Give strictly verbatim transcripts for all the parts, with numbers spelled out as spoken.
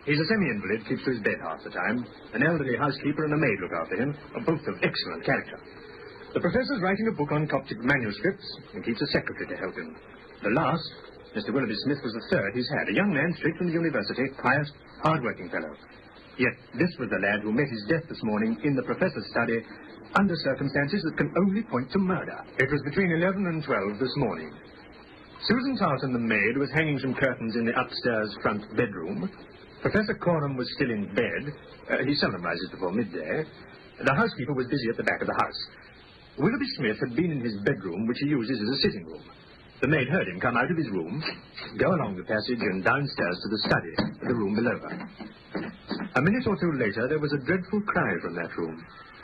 He's a semi-invalid, keeps to his bed half the time. An elderly housekeeper and a maid look after him, are both of excellent character. The professor's writing a book on Coptic manuscripts and keeps a secretary to help him. The last, Mister Willoughby Smith, was the third he's had. A young man straight from the university, quiet, hard-working fellow. Yet this was the lad who met his death this morning in the professor's study under circumstances that can only point to murder. It was between eleven and twelve this morning. Susan Tarleton, the maid, was hanging some curtains in the upstairs front bedroom. Professor Coram was still in bed. Uh, he seldom rises before midday. The housekeeper was busy at the back of the house. Willoughby Smith had been in his bedroom, which he uses as a sitting room. The maid heard him come out of his room, go along the passage and downstairs to the study, the room below her. A minute or two later, there was a dreadful cry from that room.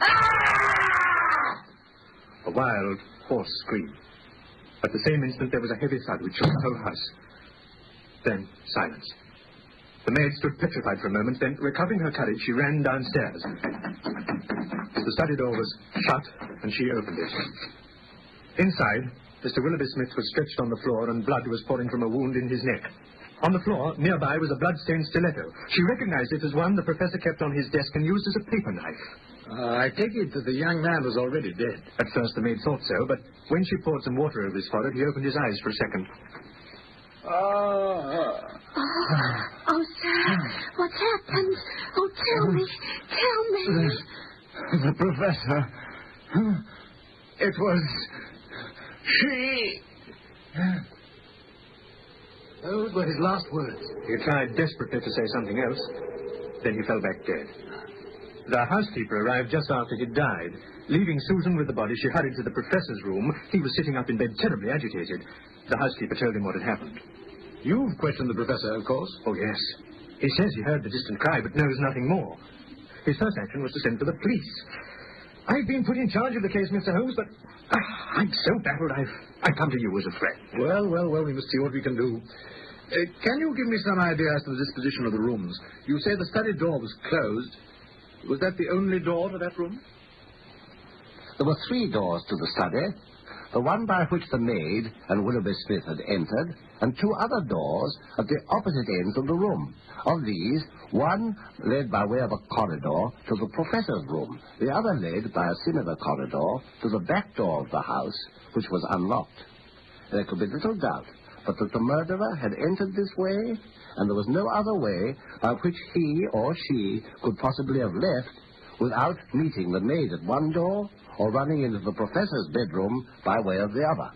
A wild, hoarse scream. At the same instant, there was a heavy thud which shook the whole house. Then, silence. The maid stood petrified for a moment, then, recovering her courage, she ran downstairs. The study door was shut, and she opened it. Inside, Mister Willoughby Smith was stretched on the floor, and blood was pouring from a wound in his neck. On the floor, nearby, was a blood-stained stiletto. She recognized it as one the professor kept on his desk and used as a paper knife. Uh, I take it that the young man was already dead. At first, the maid thought so, but when she poured some water over his forehead, he opened his eyes for a second. Oh, oh, sir, what's happened? Oh, tell me, tell me. The, the professor. It was she. Those were his last words. He tried desperately to say something else. Then he fell back dead. The housekeeper arrived just after he died. Leaving Susan with the body, she hurried to the professor's room. He was sitting up in bed, terribly agitated. The housekeeper told him what had happened. You've questioned the professor, of course? Oh, yes. He says he heard the distant cry, but knows nothing more. His first action was to send for the police. I've been put in charge of the case, Mister Holmes, but ah, I'm so baffled I've, I've come to you as a friend. Well, well, well, we must see what we can do. Uh, can you give me some idea as to the disposition of the rooms? You say the study door was closed. Was that the only door to that room? There were three doors to the study. The one by which the maid and Willoughby Smith had entered, and two other doors at the opposite ends of the room. Of these, one led by way of a corridor to the professor's room, the other led by a similar corridor to the back door of the house, which was unlocked. There could be little doubt but that the murderer had entered this way, and there was no other way by which he or she could possibly have left without meeting the maid at one door or running into the professor's bedroom by way of the other.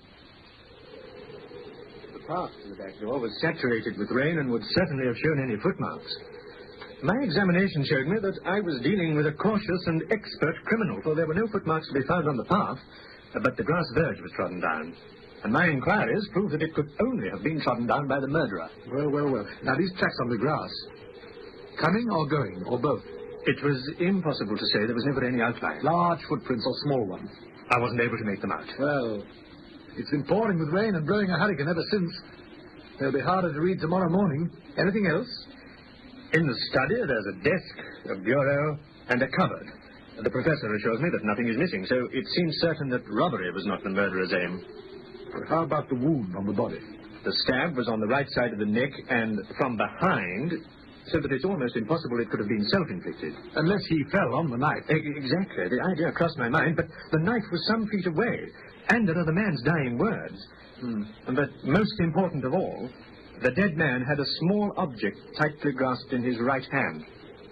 The path to the back door was saturated with rain and would certainly have shown any footmarks. My examination showed me that I was dealing with a cautious and expert criminal, for there were no footmarks to be found on the path, but the grass verge was trodden down. And my inquiries proved that it could only have been trodden down by the murderer. Well, well, well. Now, these tracks on the grass, coming or going, or both? It was impossible to say. There was never any outline. Large footprints or small ones? I wasn't able to make them out. Well, it's been pouring with rain and blowing a hurricane ever since. They'll be harder to read tomorrow morning. Anything else? In the study, there's a desk, a bureau, and a cupboard. The professor assures me that nothing is missing, so it seems certain that robbery was not the murderer's aim. Well, how about the wound on the body? The stab was on the right side of the neck and from behind, so that it's almost impossible it could have been self-inflicted. Unless he fell on the knife. E- exactly. The idea crossed my mind, but the knife was some feet away, and another man's dying words. Hmm. But most important of all, the dead man had a small object tightly grasped in his right hand.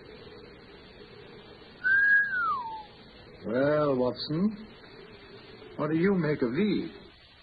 Well, Watson, what do you make of these?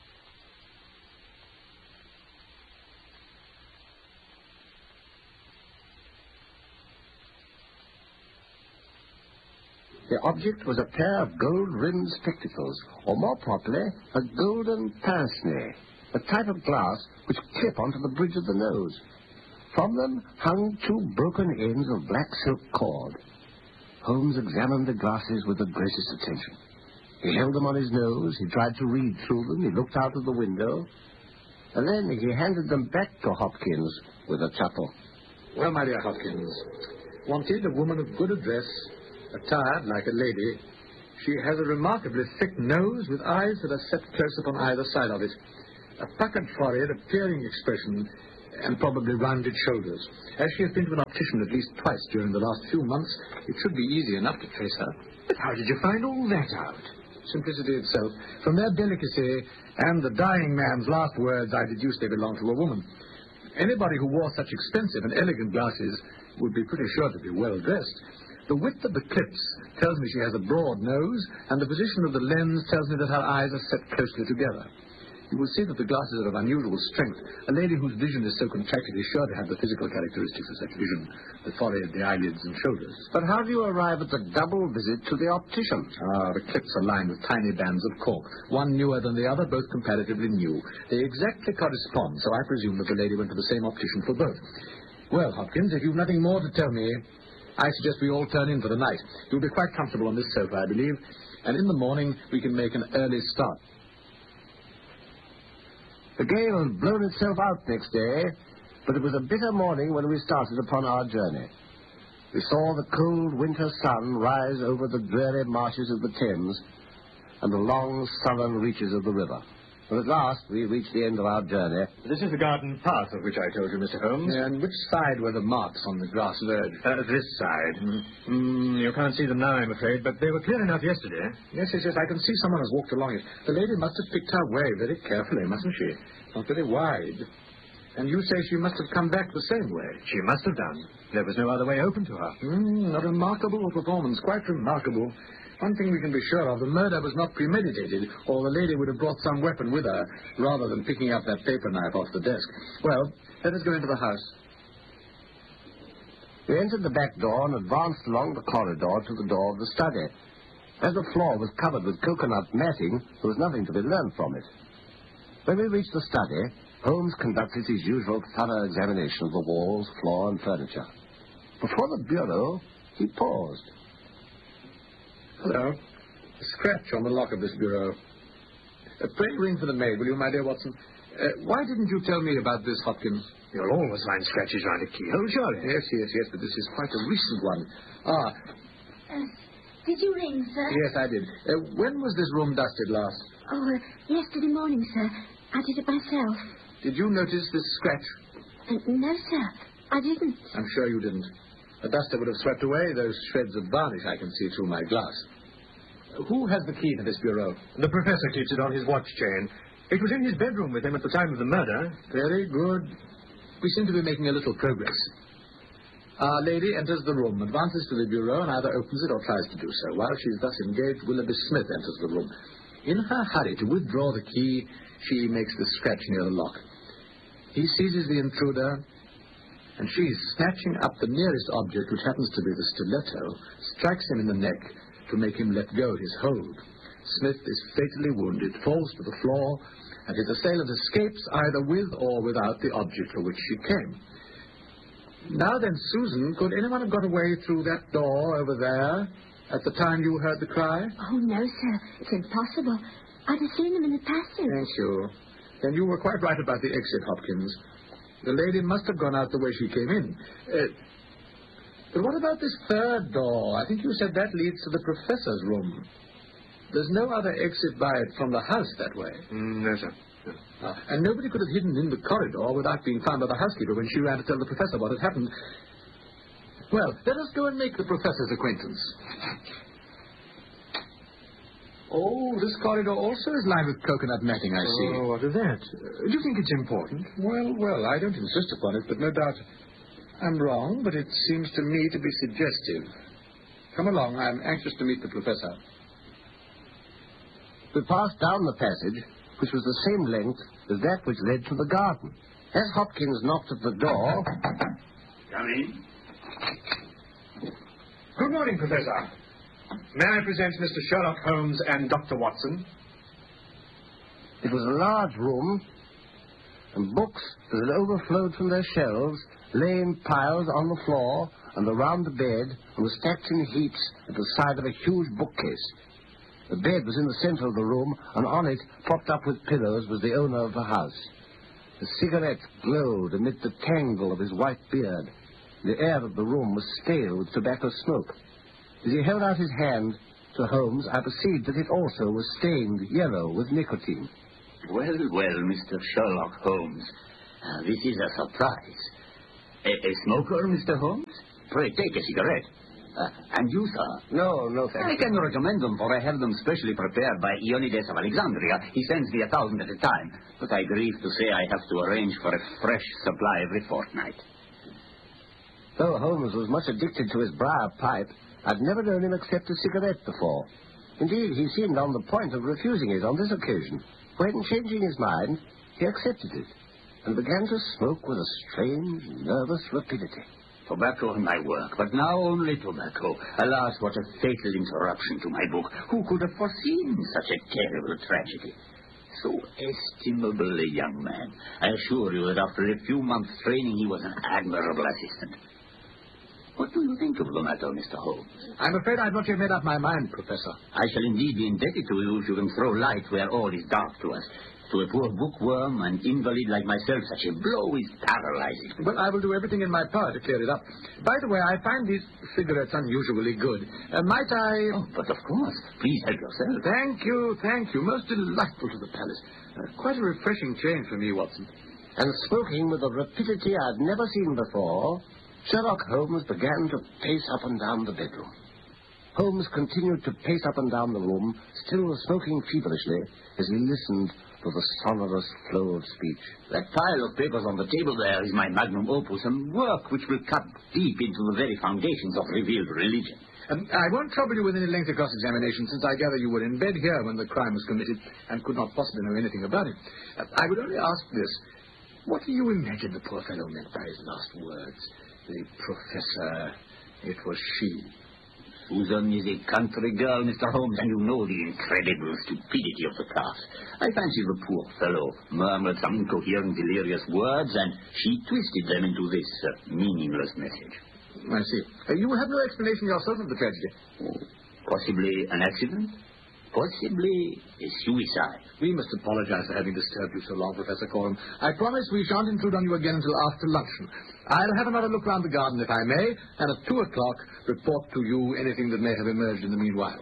The object was a pair of gold-rimmed spectacles, or more properly, a golden pince-nez, a type of glass which clip onto the bridge of the nose. From them hung two broken ends of black silk cord. Holmes examined the glasses with the greatest attention. He held them on his nose, he tried to read through them, he looked out of the window, and then he handed them back to Hopkins with a chuckle. Well, my dear Hopkins, wanted a woman of good address, attired like a lady. She has a remarkably thick nose with eyes that are set close upon either side of it. A puckered forehead, a peering expression. and probably rounded shoulders. As she has been to an optician at least twice during the last few months, it should be easy enough to trace her. But how did you find all that out? Simplicity itself. From their delicacy and the dying man's last words, I deduced they belonged to a woman. Anybody who wore such expensive and elegant glasses would be pretty sure to be well dressed. The width of the clips tells me she has a broad nose, and the position of the lens tells me that her eyes are set closely together. You will see that the glasses are of unusual strength. A lady whose vision is so contracted is sure to have the physical characteristics of such vision, the forehead, the eyelids, and shoulders. But how do you arrive at the double visit to the optician? Ah, the clips are lined with tiny bands of cork, one newer than the other, both comparatively new. They exactly correspond, so I presume that the lady went to the same optician for both. Well, Hopkins, if you've nothing more to tell me, I suggest we all turn in for the night. You'll be quite comfortable on this sofa, I believe, and in the morning we can make an early start. The gale had blown itself out next day, but it was a bitter morning when we started upon our journey. We saw the cold winter sun rise over the dreary marshes of the Thames and the long southern reaches of the river. But at last we reached the end of our journey. This is the garden path of which I told you, Mister Holmes. And which side were the marks on the grass verge? Uh, this side. Mm. Mm, you can't see them now, I'm afraid, but they were clear enough yesterday. Yes, yes, yes, I can see someone has walked along it. The lady must have picked her way very carefully, mustn't she? Not very wide. And you say she must have come back the same way. She must have done. There was no other way open to her. Mm, a remarkable performance, quite remarkable. One thing we can be sure of, the murder was not premeditated, or the lady would have brought some weapon with her, rather than picking up that paper knife off the desk. Well, let us go into the house. We entered the back door and advanced along the corridor to the door of the study. As the floor was covered with coconut matting, there was nothing to be learned from it. When we reached the study, Holmes conducted his usual thorough examination of the walls, floor, and furniture. Before the bureau, he paused. Hello. A scratch on the lock of this bureau. Uh, pray ring for the maid, will you, my dear Watson? Uh, why didn't you tell me about this, Hopkins? You'll always find scratches round a keyhole, surely. Yes, yes, yes, but this is quite a recent one. Ah. Uh, did you ring, sir? Yes, I did. Uh, when was this room dusted last? Oh, uh, yesterday morning, sir. I did it myself. Did you notice this scratch? Uh, no, sir. I didn't. I'm sure you didn't. A duster would have swept away those shreds of varnish I can see through my glass. Who has the key to this bureau? The professor keeps it on his watch chain. It was in his bedroom with him at the time of the murder. Very good. We seem to be making a little progress. Our lady enters the room, advances to the bureau, and either opens it or tries to do so. While she is thus engaged, Willoughby Smith enters the room. In her hurry to withdraw the key, she makes the scratch near the lock. He seizes the intruder, and she, snatching up the nearest object, which happens to be the stiletto, strikes him in the neck to make him let go his hold. Smith is fatally wounded, falls to the floor, and his assailant escapes either with or without the object for which she came. Now then, Susan, could anyone have got away through that door over there at the time you heard the cry? Oh, no, sir. It's impossible. I'd have seen him in the passage. Thank you. Then you were quite right about the exit, Hopkins. The lady must have gone out the way she came in. Uh, but what about this third door? I think you said that leads to the professor's room. There's no other exit by it from the house that way. Mm, no, sir. No. Uh, and nobody could have hidden in the corridor without being found by the housekeeper when she ran to tell the professor what had happened. Well, let us go and make the professor's acquaintance. Oh, this corridor also is lined with coconut matting, I see. Oh, what of that? Uh, do you think it's important? Well, well, I don't insist upon it, but no doubt I'm wrong, but it seems to me to be suggestive. Come along, I'm anxious to meet the professor. We passed down the passage, which was the same length as that which led to the garden. As Hopkins knocked at the door... Come in. Good morning, Professor. May I present Mister Sherlock Holmes and Doctor Watson? It was a large room, and books that had overflowed from their shelves lay in piles on the floor and around the bed and were stacked in heaps at the side of a huge bookcase. The bed was in the center of the room, and on it, propped up with pillows, was the owner of the house. The cigarette glowed amid the tangle of his white beard. The air of the room was stale with tobacco smoke. As he held out his hand to Holmes, I perceived that it also was stained yellow with nicotine. Well, well, Mister Sherlock Holmes. Uh, this is a surprise. A, a smoker, Mister Holmes? Pray, take a cigarette. Uh, and you, sir? No, no, thank I you. can recommend them, for I have them specially prepared by Ionides of Alexandria. He sends me a thousand at a time. But I grieve to say I have to arrange for a fresh supply every fortnight. Though Holmes was much addicted to his briar pipe, I'd never known him accept a cigarette before. Indeed, he seemed on the point of refusing it on this occasion, when, changing his mind, he accepted it, and began to smoke with a strange, nervous rapidity. Tobacco in my work, but now only tobacco. Alas, what a fatal interruption to my book. Who could have foreseen such a terrible tragedy? So estimable a young man. I assure you that after a few months' training, he was an admirable assistant. What do you think of the matter, Mister Holmes? I'm afraid I've not yet made up my mind, Professor. I shall indeed be indebted to you if you can throw light where all is dark to us. To a poor bookworm and invalid like myself, such a blow is paralyzing. Well, I will do everything in my power to clear it up. By the way, I find these cigarettes unusually good. Uh, might I... Oh, but of course. Please help yourself. Thank you, thank you. Most delightful to the palace. Uh, quite a refreshing change for me, Watson. And smoking with a rapidity I'd never seen before, Sherlock Holmes began to pace up and down the bedroom. Holmes continued to pace up and down the room, still smoking feverishly, as he listened to the sonorous flow of speech. That pile of papers on the table there is my magnum opus, and work which will cut deep into the very foundations of revealed religion. Um, I won't trouble you with any lengthy cross-examination, since I gather you were in bed here when the crime was committed and could not possibly know anything about it. Uh, I would only ask this. What do you imagine the poor fellow meant by his last words? The professor, it was she. Susan is a country girl, Mister Holmes, and you know the incredible stupidity of the cast. I fancy the poor fellow murmured some incoherent, delirious words, and she twisted them into this uh, meaningless message. I see. Uh, you have no explanation yourself of the tragedy. Oh, possibly an accident? Possibly a suicide. We must apologize for having disturbed you so long, Professor Coram. I promise we shan't intrude on you again until after luncheon. I'll have another look round the garden, if I may, and at two o'clock report to you anything that may have emerged in the meanwhile.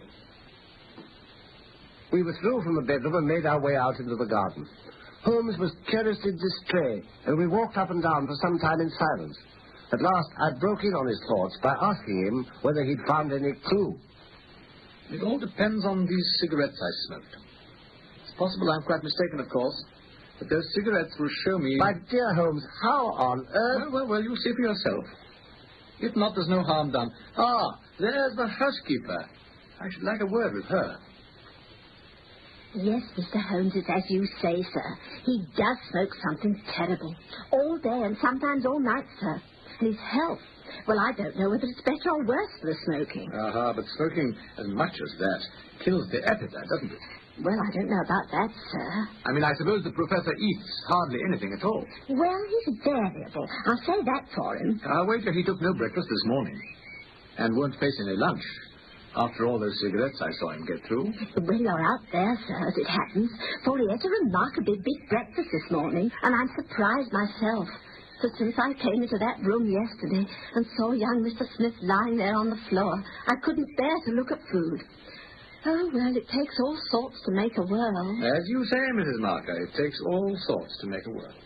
We withdrew from the bedroom and made our way out into the garden. Holmes was curiously distrait, and we walked up and down for some time in silence. At last, I broke in on his thoughts by asking him whether he'd found any clue. It all depends on these cigarettes I smoked. It's possible I'm quite mistaken, of course, but those cigarettes will show me... My dear Holmes, how on earth... Well, well, well, you'll see for yourself. If not, there's no harm done. Ah, there's the housekeeper. I should like a word with her. Yes, Mister Holmes, it's as you say, sir. He does smoke something terrible. All day and sometimes all night, sir. And his health. Well, I don't know whether it's better or worse for the smoking. Aha, but smoking as much as that kills the appetite, doesn't it? Well, I don't know about that, sir. I mean, I suppose the professor eats hardly anything at all. Well, he's variable. I'll say that for him. I'll wager he took no breakfast this morning and won't face any lunch. After all those cigarettes I saw him get through. Well, you're out there, sir, as it happens, for he ate a remarkably big breakfast this morning, and I'm surprised myself. So since I came into that room yesterday and saw young Mister Smith lying there on the floor, I couldn't bear to look at food. Oh, well, it takes all sorts to make a world. As you say, Missus Marker, it takes all sorts to make a world.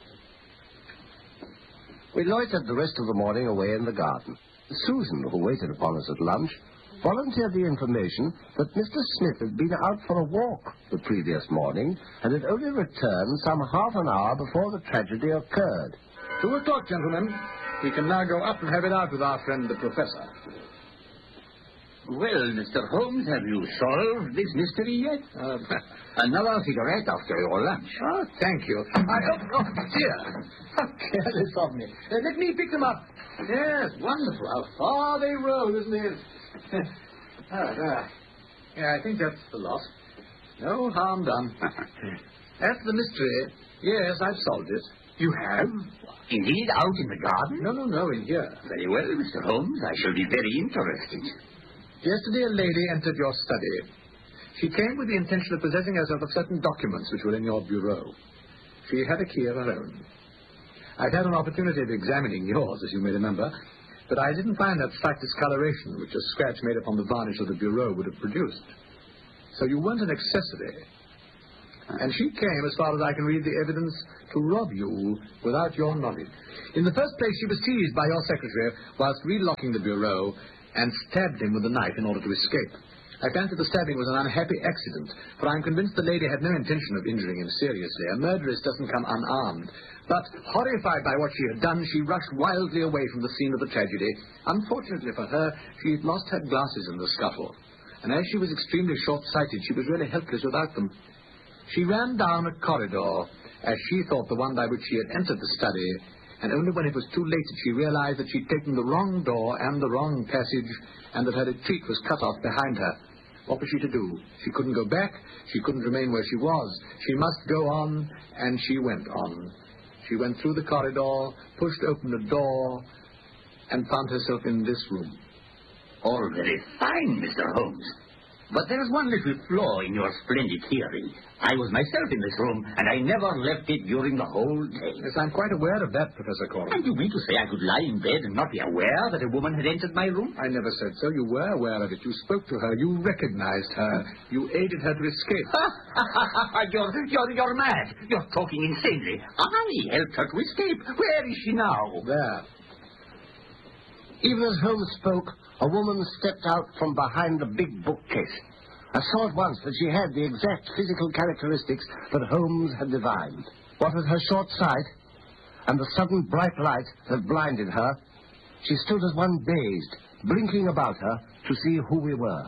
We loitered the rest of the morning away in the garden. Susan, who waited upon us at lunch, volunteered the information that Mister Smith had been out for a walk the previous morning and had only returned some half an hour before the tragedy occurred. Two o'clock, gentlemen. We can now go up and have it out with our friend the professor. Well, Mister Holmes, have you solved this mystery yet? Uh, Another cigarette after your lunch. oh, thank you. I, oh, oh, dear. How careless of me. Uh, let me pick them up. Yes, wonderful. How far they roll, isn't it? ah, there. Yeah, I think that's the lot. No harm done. That's the mystery. Yes, I've solved it. You have? Indeed, out in the garden? No, no, no, in here. Very well, Mister Holmes. I shall be very interested. Yesterday a lady entered your study. She came with the intention of possessing herself of certain documents which were in your bureau. She had a key of her own. I'd had an opportunity of examining yours, as you may remember, but I didn't find that slight discoloration which a scratch made upon the varnish of the bureau would have produced. So you weren't an accessory. And she came, as far as I can read the evidence, to rob you without your knowledge. In the first place, she was seized by your secretary whilst relocking the bureau and stabbed him with a knife in order to escape. I fancy the stabbing was an unhappy accident, for I'm convinced the lady had no intention of injuring him seriously. A murderess doesn't come unarmed. But, horrified by what she had done, she rushed wildly away from the scene of the tragedy. Unfortunately for her, she had lost her glasses in the scuffle. And as she was extremely short-sighted, she was really helpless without them. She ran down a corridor, as she thought the one by which she had entered the study, and only when it was too late did she realize that she'd taken the wrong door and the wrong passage, and that her retreat was cut off behind her. What was she to do? She couldn't go back. She couldn't remain where she was. She must go on, and she went on. She went through the corridor, pushed open the door, and found herself in this room. All very fine, Mister Holmes. But there's one little flaw in your splendid theory. I was myself in this room, and I never left it during the whole day. Yes, I'm quite aware of that, Professor Corwin. And you mean to say I could lie in bed and not be aware that a woman had entered my room? I never said so. You were aware of it. You spoke to her. You recognized her. You aided her to escape. you're, you're, you're mad. You're talking insanely. I helped her to escape. Where is she now? There. Even as Holmes spoke, a woman stepped out from behind a big bookcase. I saw at once that she had the exact physical characteristics that Holmes had divined. What with her short sight and the sudden bright light that blinded her, she stood as one dazed, blinking about her to see who we were.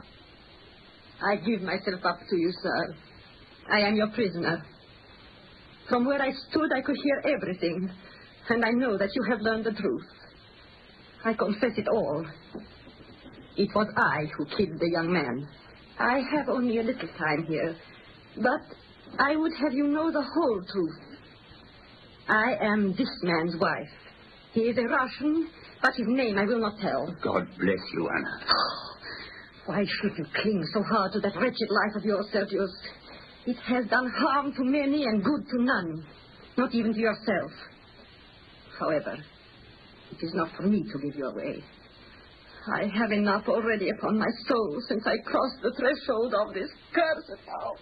I give myself up to you, sir. I am your prisoner. From where I stood, I could hear everything, and I know that you have learned the truth. I confess it all. It was I who killed the young man. I have only a little time here, but I would have you know the whole truth. I am this man's wife. He is a Russian, but his name I will not tell. God bless you, Anna. Why should you cling so hard to that wretched life of yours, Sergius? It has done harm to many and good to none, not even to yourself. However, it is not for me to give you away. I have enough already upon my soul since I crossed the threshold of this cursed house.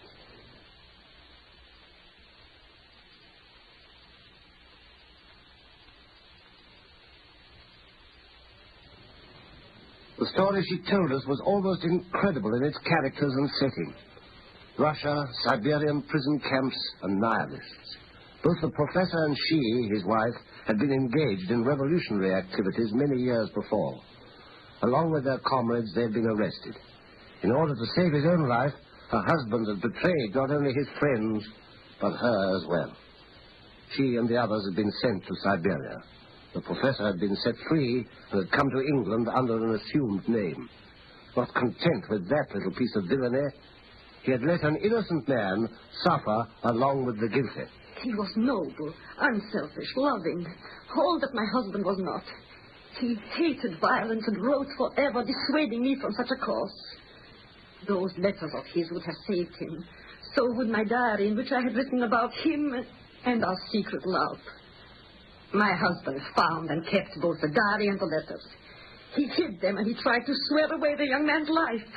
The story she told us was almost incredible in its characters and setting. Russia, Siberian prison camps, and nihilists. Both the professor and she, his wife, had been engaged in revolutionary activities many years before. Along with their comrades, they had been arrested. In order to save his own life, her husband had betrayed not only his friends, but her as well. She and the others had been sent to Siberia. The professor had been set free and had come to England under an assumed name. Not content with that little piece of villainy, he had let an innocent man suffer along with the guilty. He was noble, unselfish, loving, all that my husband was not. He hated violence and wrote forever, dissuading me from such a course. Those letters of his would have saved him. So would my diary in which I had written about him and our secret love. My husband found and kept both the diary and the letters. He hid them and he tried to swear away the young man's life.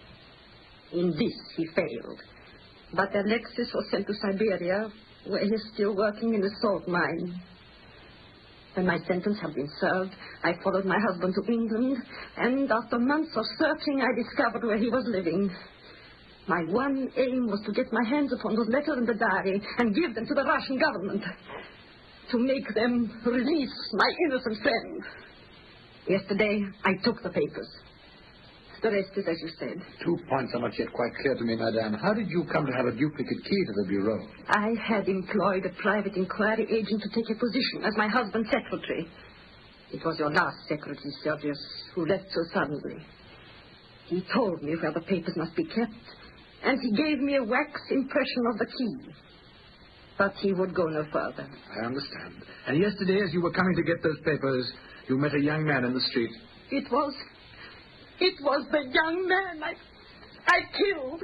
In this he failed. But Alexis was sent to Siberia, where he is still working in a salt mine. When my sentence had been served, I followed my husband to England, and after months of searching, I discovered where he was living. My one aim was to get my hands upon those letters and the diary and give them to the Russian government, to make them release my innocent friend. Yesterday, I took the papers. The rest is as you said. Two points are not yet quite clear to me, madame. How did you come to have a duplicate key to the bureau? I had employed a private inquiry agent to take a position as my husband's secretary. It was your last secretary, Sergius, who left so suddenly. He told me where the papers must be kept, and he gave me a wax impression of the key. But he would go no further. I understand. And yesterday, as you were coming to get those papers, you met a young man in the street. It was... It was the young man I... I killed.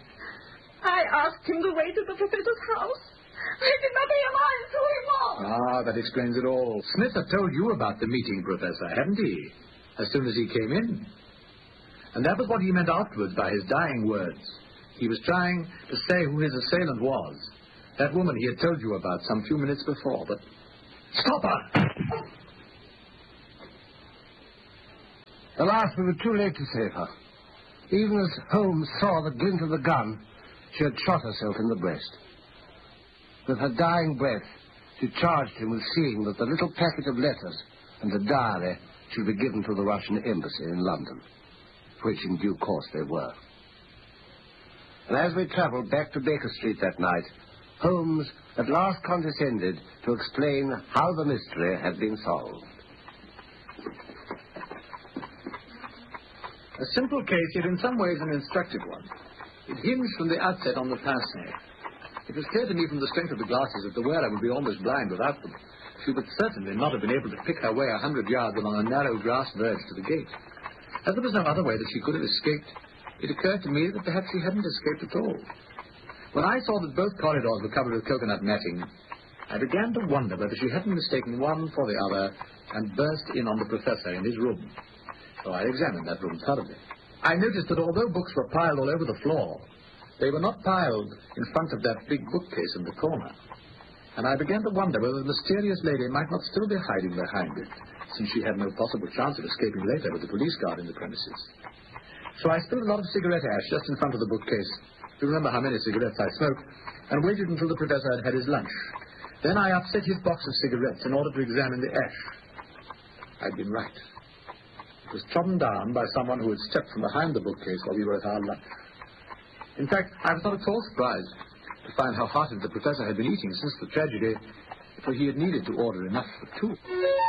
I asked him the way to the professor's house. I did not realize who he was. Ah, that explains it all. Smith had told you about the meeting, Professor, hadn't he? As soon as he came in. And that was what he meant afterwards by his dying words. He was trying to say who his assailant was. That woman he had told you about some few minutes before, but... Stop her! Alas, we were too late to save her. Even as Holmes saw the glint of the gun, she had shot herself in the breast. With her dying breath, she charged him with seeing that the little packet of letters and the diary should be given to the Russian embassy in London, which in due course they were. And as we travelled back to Baker Street that night, Holmes at last condescended to explain how the mystery had been solved. A simple case, yet in some ways an instructive one. It hinged from the outset on the pince-nez. It was clear to me from the strength of the glasses that the wearer would be almost blind without them. She would certainly not have been able to pick her way a hundred yards along a narrow grass verge to the gate. As there was no other way that she could have escaped, it occurred to me that perhaps she hadn't escaped at all. When I saw that both corridors were covered with coconut matting, I began to wonder whether she hadn't mistaken one for the other and burst in on the professor in his room. So I examined that room thoroughly. I noticed that although books were piled all over the floor, they were not piled in front of that big bookcase in the corner. And I began to wonder whether the mysterious lady might not still be hiding behind it, since she had no possible chance of escaping later with the police guard in the premises. So I spilled a lot of cigarette ash just in front of the bookcase, to remember how many cigarettes I smoked, and waited until the professor had had his lunch. Then I upset his box of cigarettes in order to examine the ash. I'd been right. It was trodden down by someone who had stepped from behind the bookcase while we were at our lunch. In fact, I was not at all surprised to find how heartily the professor had been eating since the tragedy, for he had needed to order enough for two.